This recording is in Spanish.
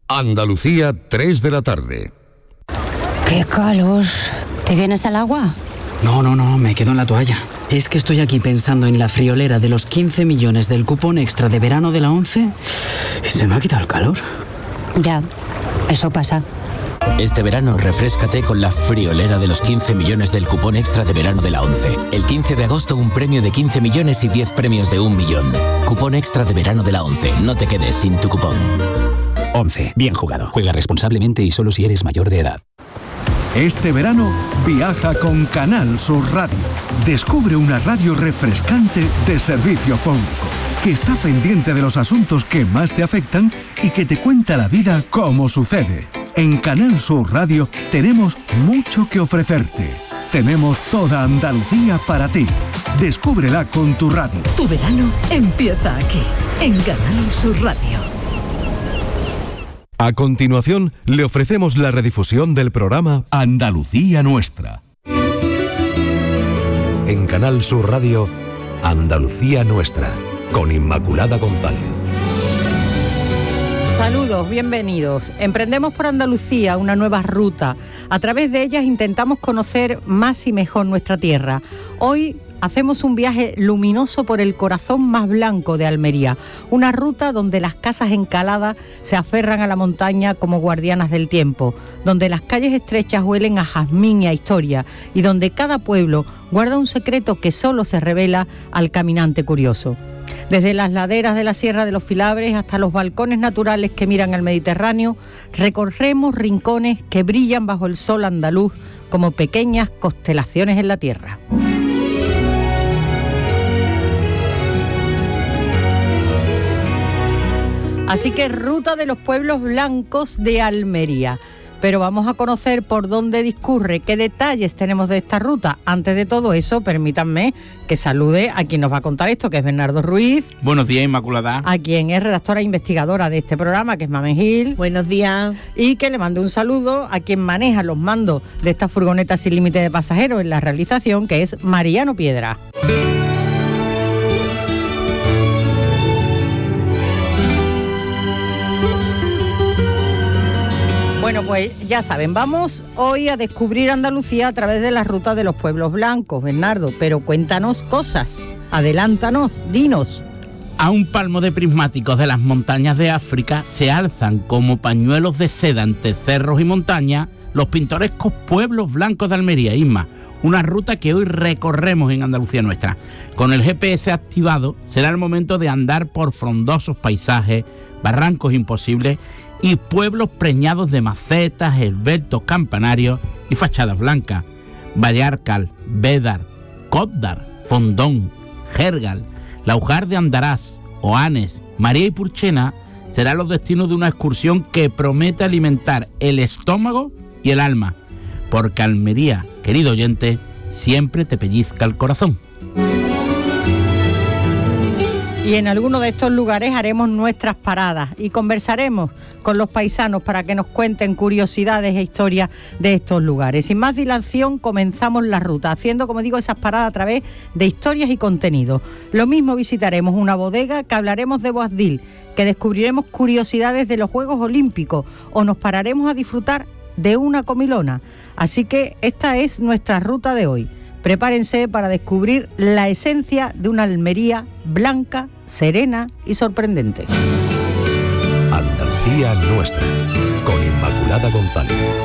Andalucía, 3 de la tarde. ¡Qué calor! ¿Te vienes al agua? No, me quedo en la toalla. Es que estoy aquí pensando en la friolera de los 15 millones del cupón extra de verano de la ONCE y se me ha quitado el calor. Ya, eso pasa. Este verano refréscate con la friolera de los 15 millones del cupón extra de verano de la ONCE. El 15 de agosto un premio de 15 millones y 10 premios de 1 millón. Cupón extra de verano de la ONCE. No te quedes sin tu cupón. ONCE. Bien jugado. Juega responsablemente y solo si eres mayor de edad. Este verano viaja con Canal Sur Radio. Descubre una radio refrescante de servicio público, que está pendiente de los asuntos que más te afectan y que te cuenta la vida como sucede. En Canal Sur Radio tenemos mucho que ofrecerte. Tenemos toda Andalucía para ti. Descúbrela con tu radio. Tu verano empieza aquí, en Canal Sur Radio. A continuación, le ofrecemos la redifusión del programa Andalucía Nuestra. En Canal Sur Radio, Andalucía Nuestra, con Inmaculada González. Saludos, bienvenidos. Emprendemos por Andalucía una nueva ruta. A través de ellas intentamos conocer más y mejor nuestra tierra. Hoy hacemos un viaje luminoso por el corazón más blanco de Almería, una ruta donde las casas encaladas se aferran a la montaña como guardianas del tiempo, donde las calles estrechas huelen a jazmín y a historia, y donde cada pueblo guarda un secreto que solo se revela al caminante curioso. Desde las laderas de la Sierra de los Filabres hasta los balcones naturales que miran al Mediterráneo, recorremos rincones que brillan bajo el sol andaluz como pequeñas constelaciones en la tierra. Así que ruta de los pueblos blancos de Almería. Pero vamos a conocer por dónde discurre, qué detalles tenemos de esta ruta. Antes de todo eso, permítanme que salude a quien nos va a contar esto, que es Bernardo Ruiz. Buenos días, Inmaculada. A quien es redactora e investigadora de este programa, que es Mamen Gil. Buenos días. Y que le mande un saludo a quien maneja los mandos de esta furgoneta sin límite de pasajeros en la realización, que es Mariano Piedra. Bueno, pues ya saben, vamos hoy a descubrir Andalucía a través de la ruta de los pueblos blancos, Bernardo, pero cuéntanos cosas, adelántanos, dinos. A un palmo de prismáticos de las montañas de África se alzan como pañuelos de seda entre cerros y montañas los pintorescos pueblos blancos de Almería, Isma, una ruta que hoy recorremos en Andalucía Nuestra. Con el GPS activado será el momento de andar por frondosos paisajes, barrancos imposibles y pueblos preñados de macetas, esbeltos campanarios y fachadas blancas. Vallarcal, Bédar, Cótdar, Fondón, Jergal, Laujar de Andarás, Oanes, María y Purchena serán los destinos de una excursión que promete alimentar el estómago y el alma, porque Almería, querido oyente, siempre te pellizca el corazón. Y en alguno de estos lugares haremos nuestras paradas y conversaremos con los paisanos para que nos cuenten curiosidades e historias de estos lugares. Sin más dilación, comenzamos la ruta, haciendo, como digo, esas paradas a través de historias y contenidos. Lo mismo visitaremos una bodega, que hablaremos de Boabdil, que descubriremos curiosidades de los Juegos Olímpicos o nos pararemos a disfrutar de una comilona. Así que esta es nuestra ruta de hoy. Prepárense para descubrir la esencia de una Almería blanca, serena y sorprendente. Andalucía Nuestra, con Inmaculada González.